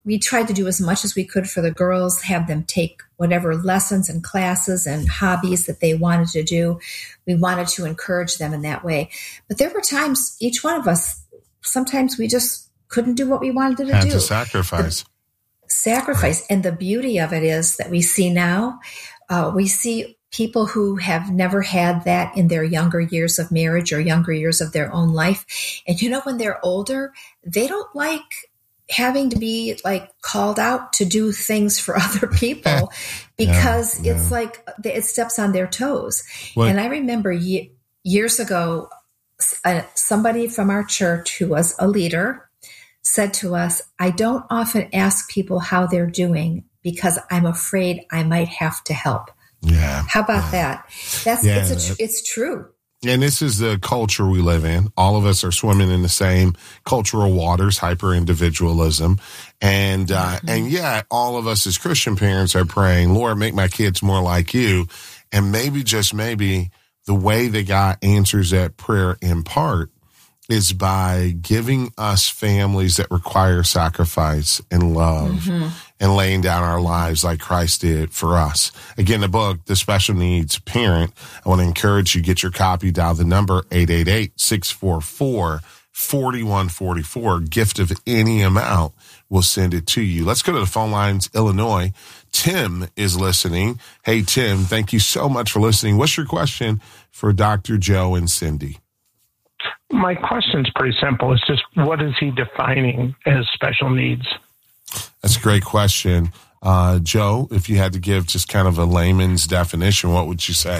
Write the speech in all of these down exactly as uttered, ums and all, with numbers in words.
we tried to do as much as we could for the girls, have them take whatever lessons and classes and hobbies that they wanted to do. We wanted to encourage them in that way. But there were times, each one of us, sometimes we just couldn't do what we wanted to Had do. to sacrifice. The sacrifice. Right. And the beauty of it is that we see now, uh, we see people who have never had that in their younger years of marriage or younger years of their own life. And you know, when they're older, they don't like having to be like called out to do things for other people because yeah, it's yeah. like it steps on their toes. What? And I remember ye- years ago, uh, somebody from our church who was a leader said to us, I don't often ask people how they're doing because I'm afraid I might have to help. Yeah. How about yeah. that? That's yeah, it's a, it's true. And this is the culture we live in. All of us are swimming in the same cultural waters, hyper individualism. And, uh, mm-hmm. and yeah, all of us as Christian parents are praying, Lord, make my kids more like you. And maybe, just maybe, the way that God answers that prayer in part is by giving us families that require sacrifice and love mm-hmm. and laying down our lives like Christ did for us. Again, the book, The Special Needs Parent, I want to encourage you, get your copy, dial the number eight eight eight, six four four, four one four four. Gift of any amount, we'll send it to you. Let's go to the phone lines, Illinois. Tim is listening. Hey, Tim, thank you so much for listening. What's your question for Doctor Joe and Cindy? My question's pretty simple. It's just, what is he defining as special needs? That's a great question. Uh, Joe, if you had to give just kind of a layman's definition, what would you say?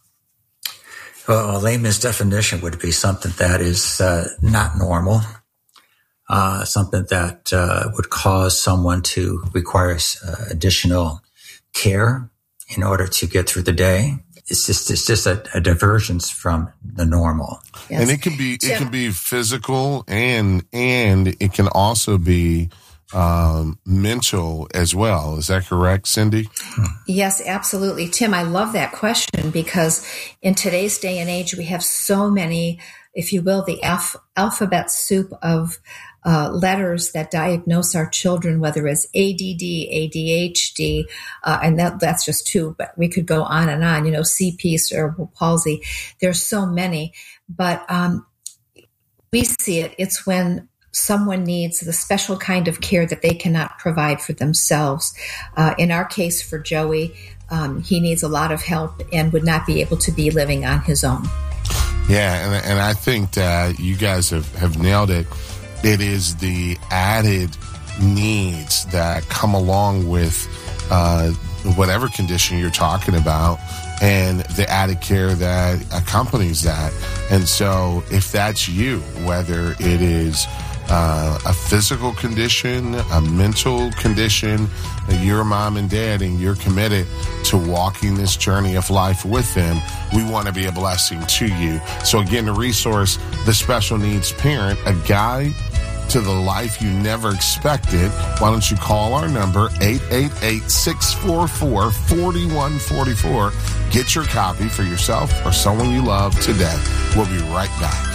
Well, a layman's definition would be something that is uh, not normal, uh, something that uh, would cause someone to require uh, additional care in order to get through the day. It's just it's just a, a divergence from the normal. Yes. And it can be it can be physical and and it can also be um, mental as well. Is that correct, Cindy? Yes, absolutely. Tim, I love that question because in today's day and age, we have so many, if you will, the alph- alphabet soup of Uh, letters that diagnose our children, whether it's A D D, A D H D, uh, and that, that's just two, but we could go on and on, you know, C P, cerebral palsy. There's so many, but um, we see it. It's when someone needs the special kind of care that they cannot provide for themselves. Uh, in our case for Joey, um, he needs a lot of help and would not be able to be living on his own. Yeah, and, and I think that you guys have, have nailed it. It is the added needs that come along with uh, whatever condition you're talking about and the added care that accompanies that. And so if that's you, whether it is uh, a physical condition, a mental condition, you're mom and dad and you're committed to walking this journey of life with them, we want to be a blessing to you. So again, the resource, The Special Needs Parent, a guide to the life you never expected. Why don't you call our number, eight eight eight, six four four, four one four four. Get your copy for yourself or someone you love today. We'll be right back.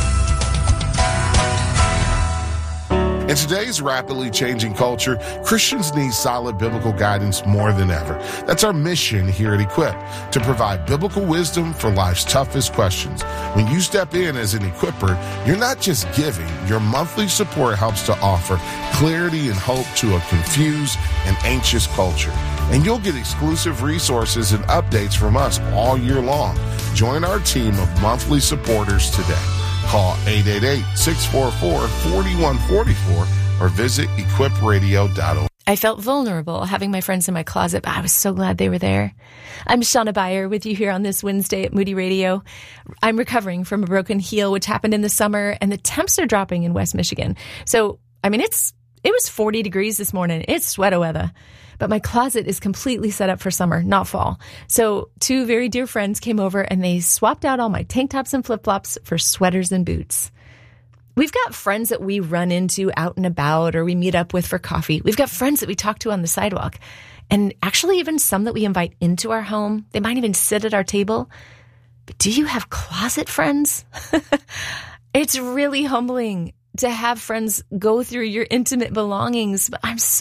In today's rapidly changing culture, Christians need solid biblical guidance more than ever. That's our mission here at Equip, to provide biblical wisdom for life's toughest questions. When you step in as an equipper, you're not just giving. Your monthly support helps to offer clarity and hope to a confused and anxious culture. And you'll get exclusive resources and updates from us all year long. Join our team of monthly supporters today. Call eight eight eight, six four four, four one four four or visit equip radio dot org. I felt vulnerable having my friends in my closet, but I was so glad they were there. I'm Shauna Beyer with you here on this Wednesday at Moody Radio. I'm recovering from a broken heel, which happened in the summer, and the temps are dropping in West Michigan. So, I mean, it's it was forty degrees this morning. It's sweater weather. But my closet is completely set up for summer, not fall. So two very dear friends came over and they swapped out all my tank tops and flip-flops for sweaters and boots. We've got friends that we run into out and about or we meet up with for coffee. We've got friends that we talk to on the sidewalk. And actually even some that we invite into our home. They might even sit at our table. But do you have closet friends? It's really humbling. to have friends go through your intimate belongings. But I'm so